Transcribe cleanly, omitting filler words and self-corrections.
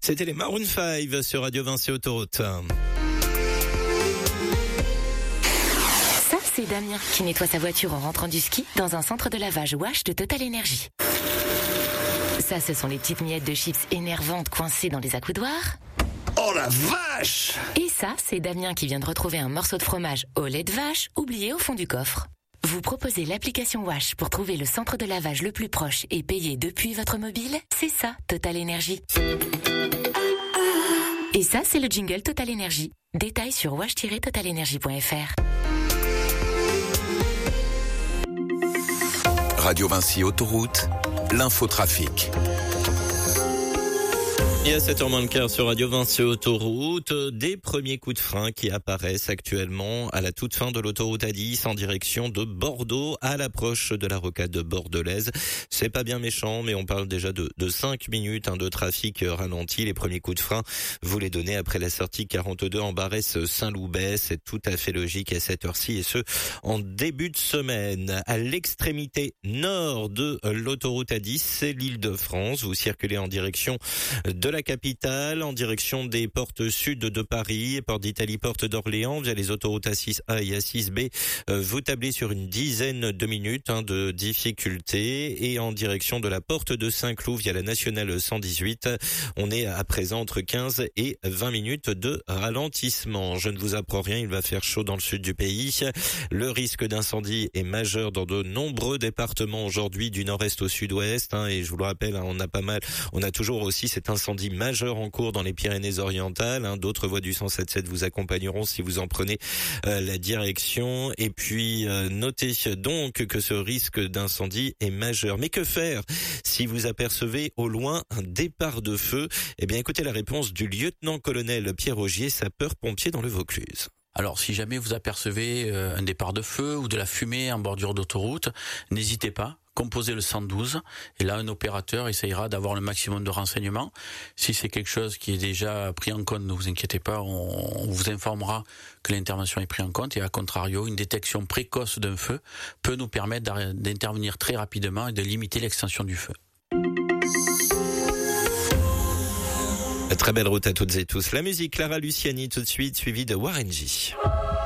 C'était les Maroon 5 sur Radio Vinci Autoroute. Ça, c'est Damien qui nettoie sa voiture en rentrant du ski dans un centre de lavage Wash de Total Energy. Ça, ce sont les petites miettes de chips énervantes coincées dans les accoudoirs. Oh la vache! Et ça, c'est Damien qui vient de retrouver un morceau de fromage au lait de vache oublié au fond du coffre. Vous proposez l'application Wash pour trouver le centre de lavage le plus proche et payer depuis votre mobile? C'est ça, Total Energy. Et ça, c'est le jingle Total Energy. Détails sur wash-totalenergy.fr. Radio Vinci Autoroute, l'infotrafic. Et à 7h moins sur Radio Vinci Autoroute, des premiers coups de frein qui apparaissent actuellement à la toute fin de l'autoroute A10 en direction de Bordeaux à l'approche de la rocade bordelaise. C'est pas bien méchant, mais on parle déjà de 5 minutes de trafic ralenti. Les premiers coups de frein, vous les donnez après la sortie 42 en Barès-Saint-Loubès. C'est tout à fait logique à cette heure-ci et ce, en début de semaine. À l'extrémité nord de l'autoroute A10, c'est l'Île-de-France. Vous circulez en direction de la capitale, en direction des portes sud de Paris, porte d'Italie, porte d'Orléans, via les autoroutes A6A et A6B. Vous tablez sur une dizaine de minutes de difficulté. Et en direction de la porte de Saint-Cloud, via la nationale 118, on est à présent entre 15 et 20 minutes de ralentissement. Je ne vous apprends rien, il va faire chaud dans le sud du pays. Le risque d'incendie est majeur dans de nombreux départements aujourd'hui, du nord-est au sud-ouest. Et je vous le rappelle, on a toujours aussi cet incendie majeur en cours dans les Pyrénées-Orientales. D'autres voies du 177 vous accompagneront si vous en prenez la direction. Et puis, notez donc que ce risque d'incendie est majeur. Mais que faire si vous apercevez au loin un départ de feu? Eh bien, écoutez la réponse du lieutenant-colonel Pierre Augier, sapeur-pompier dans le Vaucluse. Alors, si jamais vous apercevez un départ de feu ou de la fumée en bordure d'autoroute, n'hésitez pas. Composez le 112 et là un opérateur essayera d'avoir le maximum de renseignements. Si c'est quelque chose qui est déjà pris en compte, ne vous inquiétez pas, on vous informera que l'intervention est prise en compte et à contrario, une détection précoce d'un feu peut nous permettre d'intervenir très rapidement et de limiter l'extension du feu. Très belle route à toutes et tous. La musique, Clara Luciani tout de suite, suivie de Warren G.